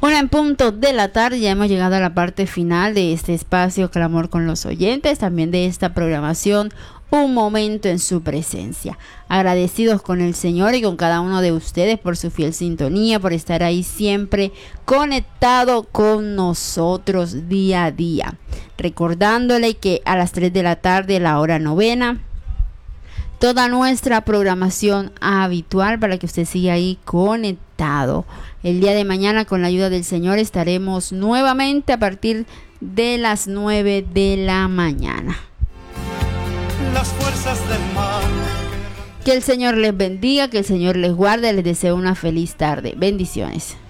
Una en punto de la tarde, ya hemos llegado a la parte final de este espacio Clamor con los oyentes, también de esta programación Un Momento en su Presencia. Agradecidos con el Señor y con cada uno de ustedes por su fiel sintonía, por estar ahí siempre conectado con nosotros día a día. Recordándole que a las 3 de la tarde, la hora novena, toda nuestra programación habitual para que usted siga ahí conectado. El día de mañana, con la ayuda del Señor, estaremos nuevamente a partir de las 9 de la mañana. Las fuerzas del mal. Que el Señor les bendiga, que el Señor les guarde. Les deseo una feliz tarde. Bendiciones.